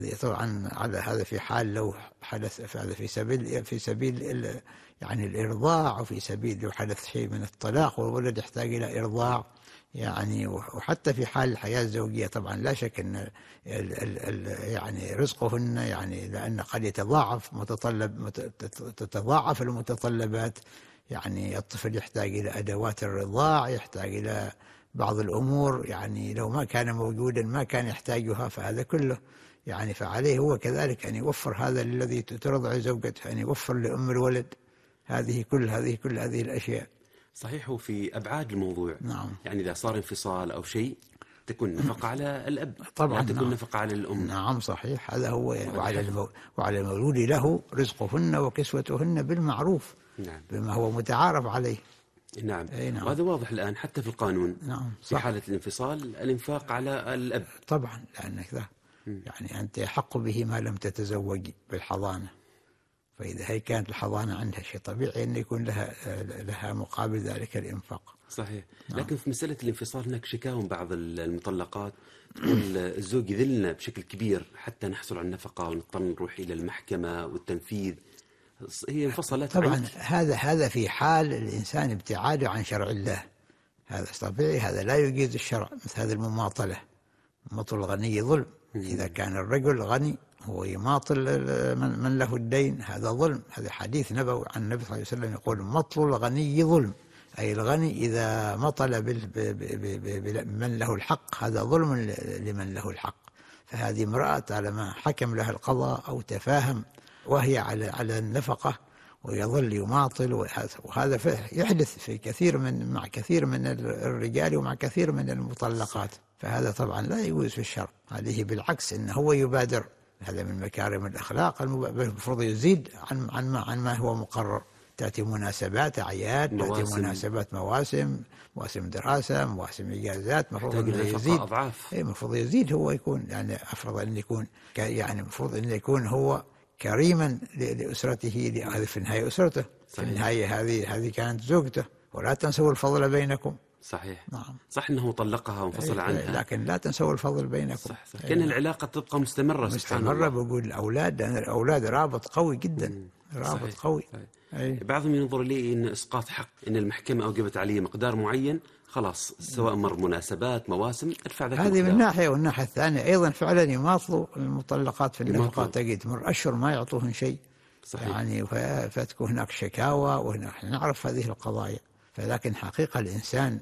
طبعا على هذا في حال لو حدث هذا في سبيل يعني الإرضاع، وفي سبيل لو حدث شيء من الطلاق والولد يحتاج إلى إرضاع، يعني وحتى في حال الحياة الزوجية طبعا لا شك أن يعني رزقهن، يعني لأن قد تتضاعف المتطلبات. يعني الطفل يحتاج إلى أدوات الرضاع، يحتاج إلى بعض الأمور، يعني لو ما كان موجودا ما كان يحتاجها، فهذا كله يعني فعليه هو كذلك أن يوفر هذا الذي ترضع زوجته، أن يوفر لأم الولد كل هذه الأشياء. صحيح. وفي أبعاد الموضوع، نعم. يعني إذا صار انفصال أو شيء تكون نفقة على الأب، طبعا لا تكون نعم. نفقة على الأم. نعم صحيح، هذا هو. وعلى المولود له رزقهن وكسوتهن بالمعروف، نعم. بما هو متعارف عليه. نعم. نعم. وهذا واضح الآن حتى في القانون. نعم في حالة الانفصال الإنفاق على الأب. طبعا، لأنك يعني أنت أحق به ما لم تتزوجي بالحضانة، فإذا هي كانت الحضانة عندها شيء طبيعي أن يكون لها مقابل ذلك الإنفاق. صحيح. نعم. لكن في مسألة الانفصال هناك شكاوى من بعض المطلقات تقول الزوج يذلنا بشكل كبير حتى نحصل على النفقة ونضطر نروح إلى المحكمة والتنفيذ. هي انفصلت طبعا هذا في حال الإنسان ابتعاده عن شرع الله، هذا طبيعي، هذا لا يجيز الشرع. مثل هذه المماطلة، مطل الغني ظلم. إذا كان الرجل غني هو يماطل من له الدين، هذا ظلم. هذا حديث نبوي عن النبي صلى الله عليه وسلم يقول مطل الغني ظلم، أي الغني إذا مطل من له الحق هذا ظلم لمن له الحق. فهذه امرأة طالما حكم لها القضاء أو تفاهم وهي على النفقة ويظل يماطل، وهذا يحدث مع كثير من الرجال ومع كثير من المطلقات. فهذا طبعا لا يجوز في الشرع، عليه بالعكس إنه هو يبادر. هذا من مكارم الأخلاق، المفروض يزيد عن ما هو مقرر. تأتي مناسبات أعياد، تأتي مناسبات مواسم دراسة، مواسم إجازات، المفروض يزيد. المفروض يزيد، هو يكون يعني أفرض أن يكون يعني المفروض أن يكون هو كريما لأسرته. هذه في النهاية أسرته، في النهاية هذه كانت زوجته، ولا تنسوا الفضل بينكم. صحيح. نعم. صح أنه طلقها وانفصل عنها، لكن لا تنسوا الفضل بينكم. صح. كأن العلاقة تبقى مستمرة. سبحان الله. بقول الأولاد، لأن الأولاد رابط قوي جدا. رابط قوي. بعضهم ينظر لي إن إسقاط حق، إن المحكمة أوجبت عليه مقدار معين، خلاص سواء مر مناسبات مواسم ادفع ذاك هذه من ناحية. والناحية الثانية أيضا فعلا يماطلوا المطلقات في النفقة، تجد مر أشهر ما يعطوهن شيء. صحيح. يعني فتكون هناك شكاوى، ونحن نعرف هذه القضايا. فلكن حقيقة الإنسان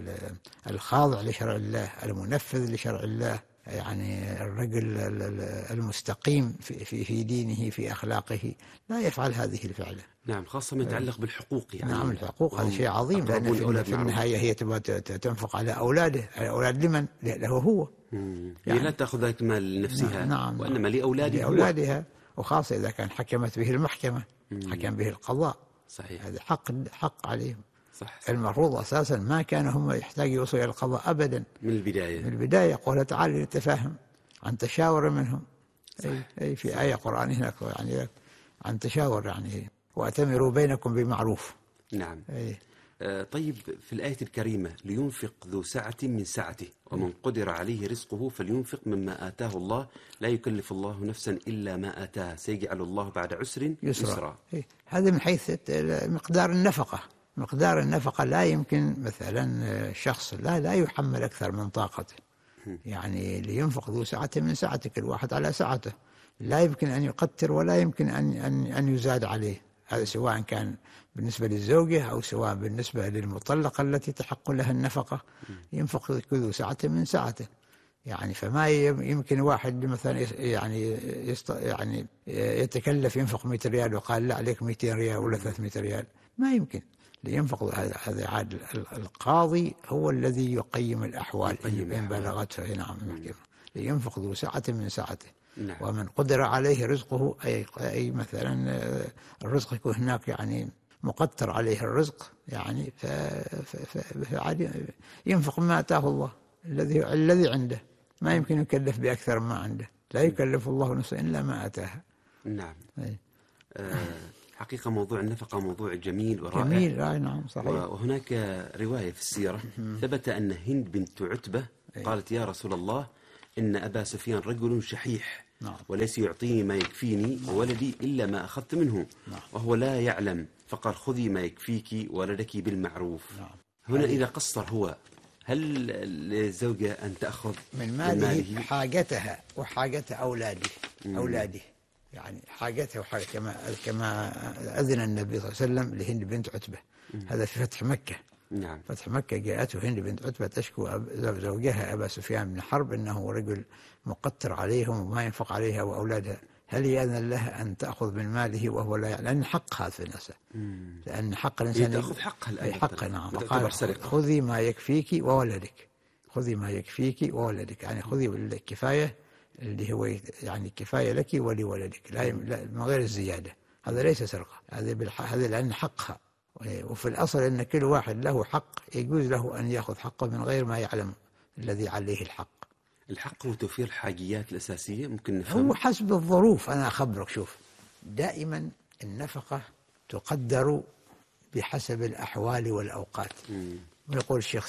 الخاضع لشرع الله، المنفذ لشرع الله، يعني الرجل المستقيم في دينه في أخلاقه، لا يفعل هذه الفعلة. نعم. خاصة ما يتعلق بالحقوق. يعني نعم، الحقوق هذا شيء عظيم، لأن في النهاية هي تبغى تنفق على أولاده. الأولاد لمن؟ له هو. هي لا تأخذ ذلك مال لنفسها. نعم. وإنما لأولادها، وخاصة إذا كان حكمت به المحكمة، حكم به القضاء. صحيح. هذا حق عليهم. صح. المفروض أساسا ما كان هم يحتاجوا يوصلوا إلى القضاء أبدا من البداية. قال تعالى نتفاهم عن تشاور منهم. أي في آية قرآنية هناك يعني عن تشاور، يعني وأتمروا بينكم بمعروف. نعم. طيب، في الآية الكريمة لينفق ذو سعة من سعته ومن قدر عليه رزقه فلينفق مما آتاه الله لا يكلف الله نفسا إلا ما آتاها سيجعل الله بعد عسر يسرا. هذا من حيث مقدار النفقة. مقدار النفقة لا يمكن مثلا شخص لا يحمل أكثر من طاقته. يعني لينفق ذو سعة من سعته، كل واحد على سعته، لا يمكن أن يقتر ولا يمكن أن يزاد عليه. هذا سواء كان بالنسبة للزوجة أو سواء بالنسبة للمطلقة التي تحق لها النفقة. ينفق ذو سعة من سعته. يعني فما يمكن واحد مثلا يعني يتكلف ينفق 100 ريال وقال لا عليك 200 ريال ولا 300 ريال، ما يمكن. لينفق هذا عاد القاضي هو الذي يقيم الأحوال إن بلغته. نعم. لينفق ذو سعة من سعته. نعم. ومن قدر عليه رزقه، أي مثلا الرزق يكون هناك يعني مقتر عليه الرزق، يعني ينفق ما آتاه الله الذي عنده. ما يمكن يكلف بأكثر ما عنده. لا يكلف الله نفسا إلا ما آتاها. نعم. حقيقة موضوع النفقة موضوع جميل ورائع. جميل. نعم صحيح. وهناك رواية في السيرة ثبت أن هند بنت عتبة قالت يا رسول الله إن أبا سفيان رجل شحيح نعم. وليس يعطيني ما يكفيني وولدي إلا ما أخذت منه. نعم. وهو لا يعلم، فقال خذي ما يكفيك ولدك بالمعروف. نعم. هنا إذا قصر هو، هل للزوجة أن تأخذ من ماله حاجتها وحاجة أولاده يعني حاجتها وحاجة كما أذن النبي صلى الله عليه وسلم لهند بنت عتبة. هذا في فتح مكة. نعم. فتح مكة جاءته هند بنت عتبة تشكو زوجها أبا سفيان بن حرب أنه رجل مقتر عليهم وما ينفق عليها وأولادها، هل يأذن لها أن تأخذ من ماله وهو لا يعلم؟ لأن حقها في النساء، لأن حق الإنسان تأخذ حقها الآن. حقها. نعم. فقال خذي ما يكفيك وولدك، خذي ما يكفيك وولدك، يعني خذي الكفاية اللي هو يعني كفاية لك ولولدك، لا من غير الزيادة. هذا ليس سرقة، هذا لأن حقها. وفي الأصل أن كل واحد له حق، يجوز له أن يأخذ حقه من غير ما يعلم الذي عليه الحق. الحق هو توفير الحاجيات الأساسية، ممكن نفهم. هو حسب الظروف. أنا أخبرك، شوف، دائما النفقة تقدر بحسب الأحوال والأوقات. يقول الشيخ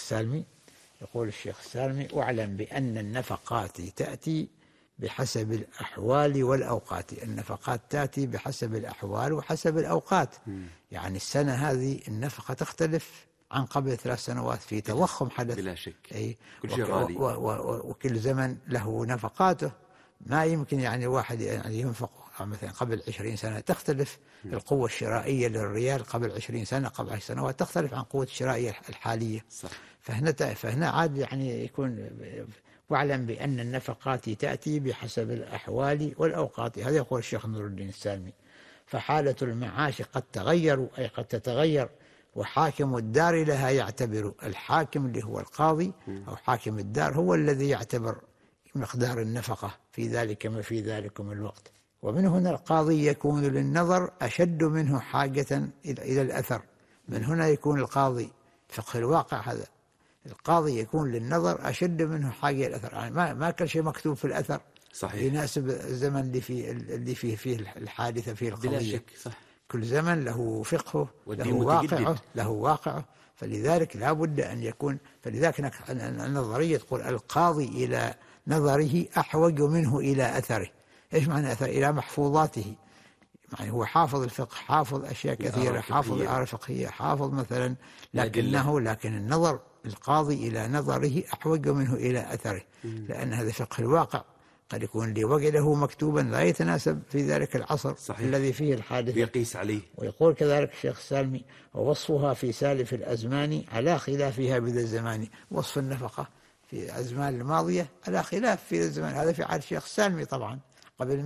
السالمي واعلم بأن النفقات تأتي بحسب الأحوال والأوقات. النفقات تأتي بحسب الأحوال وحسب الأوقات. يعني السنة هذه النفقة تختلف عن قبل 3 سنوات، في تضخم حدث بلا شك. أي كل شيء غالي. وكل زمن له نفقاته. ما يمكن يعني واحد يعني ينفق مثلا قبل 20 سنة تختلف القوة الشرائية للريال قبل 20 سنة، قبل 10 سنوات تختلف عن قوة الشرائية الحالية. صح. فهنا عاد يعني يكون واعلم بأن النفقات تأتي بحسب الأحوال والأوقات. هذا يقول الشيخ نور الدين السالمي. فحالة المعاش قد تغير، أي قد تتغير، وحاكم الدار لها يعتبر. الحاكم اللي هو القاضي أو حاكم الدار هو الذي يعتبر مقدار النفقة في ذلكم الوقت. ومن هنا القاضي يكون للنظر أشد منه حاجة إلى الأثر. من هنا يكون القاضي فقه الواقع هذا، القاضي يكون للنظر أشد منه حاجة إلى الأثر. يعني ما كل شيء مكتوب في الأثر صحيح يناسب الزمن اللي فيه الحادثة، فيه القضية. بلا شك. صح. كل زمن له فقهه، له واقعه. فلذلك لا بد أن يكون. فلذلك النظرية تقول القاضي إلى نظره أحوج منه إلى أثره. إيش معنى أثر؟ إلى محفوظاته. يعني هو حافظ الفقه، حافظ أشياء كثيرة، حافظ الآراء الفقهية، حافظ مثلا، لكن النظر القاضي إلى نظره أحوج منه إلى أثره، لأن هذا فقه الواقع قد يكون لوجده مكتوبا لا يتناسب في ذلك العصر. صحيح. الذي فيه الحادث يقيس عليه. ويقول كذلك الشيخ السالمي ووصفها في سالف الأزمان على خلافها بذا الزمان. وصف النفقة في الأزمان الماضية على خلاف في الزمان. هذا في عهد الشيخ السالمي طبعا قبل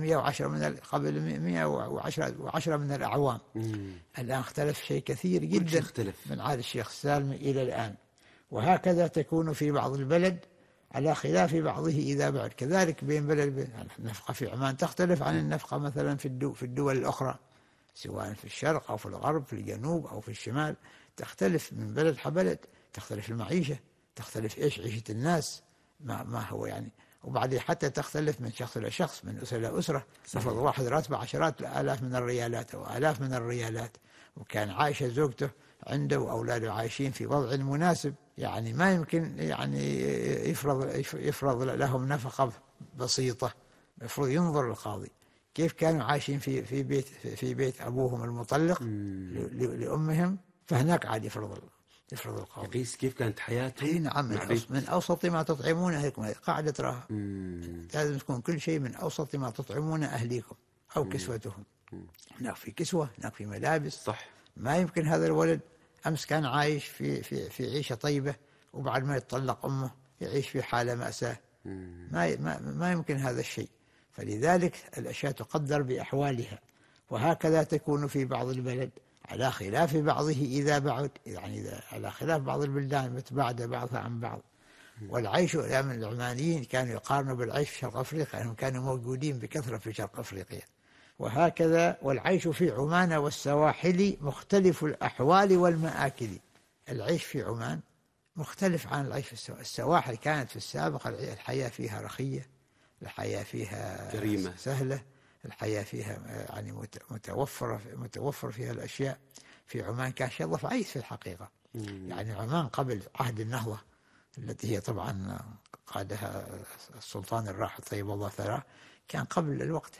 110 من الأعوام. الآن اختلف شيء كثير جدا من عهد الشيخ السالمي إلى الآن. وهكذا تكون في بعض البلد على خلاف بعضه إذا بعد. كذلك بين بلد، النفقة في عمان تختلف عن النفقة مثلا في الدول الأخرى، سواء في الشرق أو في الغرب، في الجنوب أو في الشمال. تختلف من بلد حبلد، تختلف المعيشة، تختلف إيش عيشة الناس، ما هو يعني. وبعدين حتى تختلف من شخص إلى شخص، من أسرة إلى أسرة. نفرض واحد راتبه 10,000 من الريالات أو آلاف من الريالات، وكان عايشة زوجته عنده وأولاده عايشين في وضع مناسب، يعني ما يمكن يعني يفرض لهم نفقة بسيطة. المفروض ينظر القاضي كيف كانوا عايشين في بيت أبوهم المطلق لأمهم، فهناك عاد يفرض القاضي. يقيس كيف كانت حياتهم. نعم. من أوسط ما تطعمون أهليكم، هذه قاعدة تراها. لازم تكون كل شيء من أوسط ما تطعمون أهليكم أو كسوتهم. هناك في كسوة، هناك في ملابس. صح. ما يمكن هذا الولد أمس كان عايش في عيشة طيبة، وبعد ما يتطلق أمه يعيش في حالة مأساة. ما يمكن هذا الشيء. فلذلك الأشياء تقدر بأحوالها. وهكذا تكون في بعض البلد على خلاف بعضه إذا بعد، يعني إذا على خلاف بعض البلدان متباعدة بعضها عن بعض. والعيش أيام العمانيين كانوا يقارنوا بالعيش في شرق أفريقيا، لأنهم كانوا موجودين بكثرة في شرق أفريقيا. وهكذا والعيش في عمان والسواحل مختلف الأحوال والمآكل. العيش في عمان مختلف عن العيش في السواحل. كانت في السابق الحياة فيها رخية، الحياة فيها كريمة، سهلة، الحياة فيها يعني متوفر فيها الأشياء. في عمان كان شيء ضعيف في الحقيقة. يعني عمان قبل عهد النهضة التي هي طبعا قادها السلطان الراحل طيب الله ثراه، كان قبل الوقت